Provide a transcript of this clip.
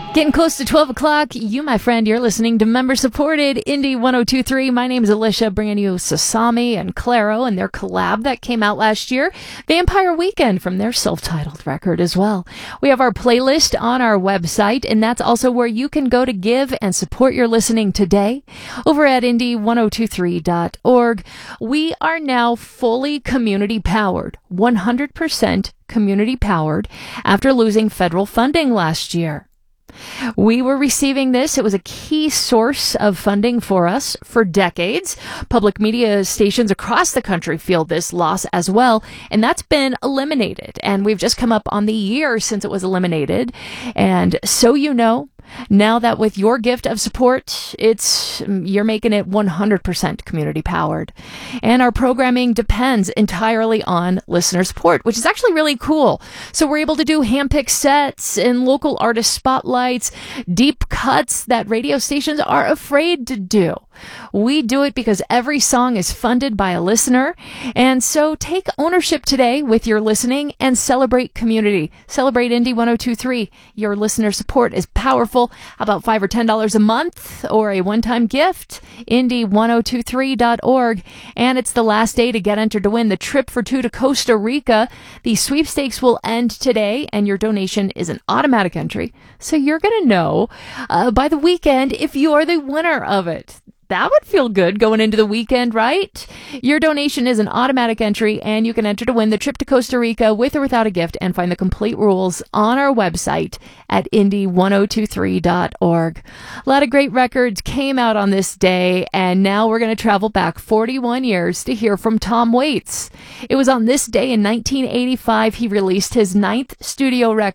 Getting close to 12 o'clock. You, my friend, you're listening to member-supported Indie 102.3. My name is Alicia, bringing you Sasami and Claro and their collab that came out last year. Vampire Weekend from their self-titled record as well. We have our playlist on our website, and that's also where you can go to give and support your listening today. Over at indie1023.org, we are now fully community-powered, 100% community-powered, after losing federal funding last year. We were receiving this. It was a key source of funding for us for decades. Public media stations across the country feel this loss as well, and that's been eliminated. And we've just come up on the year since it was eliminated. And so you know, now that with your gift of support, you're making it 100% community powered. And our programming depends entirely on listener support, which is actually really cool. So we're able to do hand-picked sets and local artist spotlights, deep cuts that radio stations are afraid to do. We do it because every song is funded by a listener. And so take ownership today with your listening and celebrate community. Celebrate Indie 102.3. Your listener support is powerful. How about $5 or $10 a month or a one-time gift? Indie1023.org. And it's the last day to get entered to win the trip for two to Costa Rica. The sweepstakes will end today, and your donation is an automatic entry. So you're going to know by the weekend if you're the winner of it. That would feel good going into the weekend, right? Your donation is an automatic entry, and you can enter to win the trip to Costa Rica with or without a gift, and find the complete rules on our website at indie1023.org. A lot of great records came out on this day, and now we're going to travel back 41 years to hear from Tom Waits. It was on this day in 1985 he released his 9th studio record.